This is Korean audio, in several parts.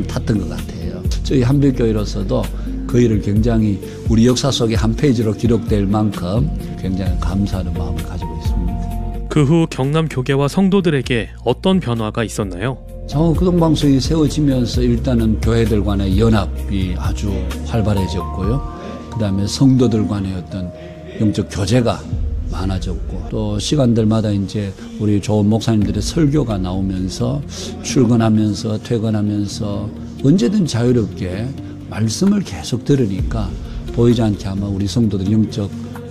탔던 것 같아요. 저희 한빛교회로서도 그 일을 굉장히 우리 역사 속의 한 페이지로 기록될 만큼 굉장히 감사하는 마음을 가지고 있습니다. 그 후 경남 교계와 성도들에게 어떤 변화가 있었나요? 장흥극동방송이 세워지면서 일단은 교회들 간의 연합이 아주 활발해졌고요. 그 다음에 성도들 간의 어떤 영적 교제가 많아졌고, 또 시간들마다 이제 우리 좋은 목사님들의 설교가 나오면서 출근하면서 퇴근하면서 언제든 자유롭게 말씀을 계속 들으니까 보이지 않게 아마 우리 성도들 영적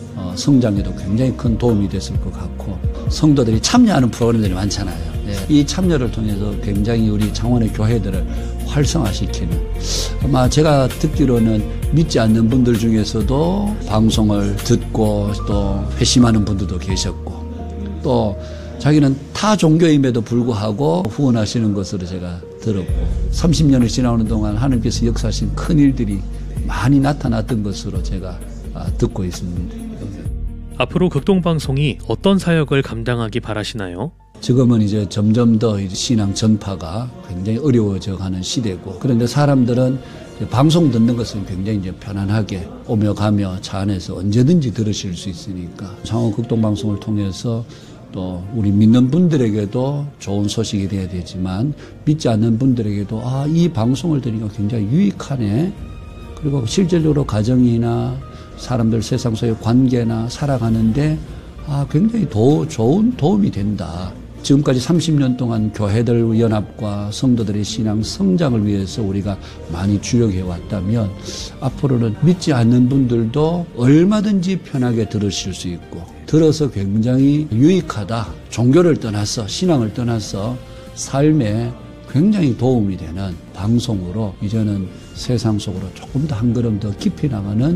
성장에도 굉장히 큰 도움이 됐을 것 같고, 성도들이 참여하는 프로그램들이 많잖아요. 이 참여를 통해서 굉장히 우리 창원의 교회들을 활성화시키는, 아마 제가 듣기로는 믿지 않는 분들 중에서도 방송을 듣고 또 회심하는 분들도 계셨고, 또 자기는 타 종교임에도 불구하고 후원하시는 것으로 제가 들었고, 30년을 지나오는 동안 하나님께서 역사하신 큰 일들이 많이 나타났던 것으로 제가 듣고 있습니다. 앞으로 극동방송이 어떤 사역을 감당하기 바라시나요? 지금은 이제 점점 더 신앙 전파가 굉장히 어려워져 가는 시대고, 그런데 사람들은 방송 듣는 것은 굉장히 이제 편안하게 오며 가며 차 안에서 언제든지 들으실 수 있으니까, 창원 극동방송을 통해서 또 우리 믿는 분들에게도 좋은 소식이 돼야 되지만, 믿지 않는 분들에게도 이 방송을 들으니까 굉장히 유익하네, 그리고 실질적으로 가정이나 사람들 세상 속의 관계나 살아가는데 굉장히 좋은 도움이 된다. 지금까지 30년 동안 교회들 연합과 성도들의 신앙 성장을 위해서 우리가 많이 주력해 왔다면, 앞으로는 믿지 않는 분들도 얼마든지 편하게 들으실 수 있고, 들어서 굉장히 유익하다, 종교를 떠나서 신앙을 떠나서 삶에 굉장히 도움이 되는 방송으로 이제는 세상 속으로 조금 더 한 걸음 더 깊이 나가는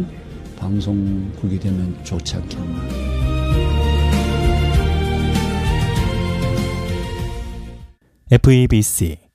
방송국이 되면 좋지 않겠나. FEBC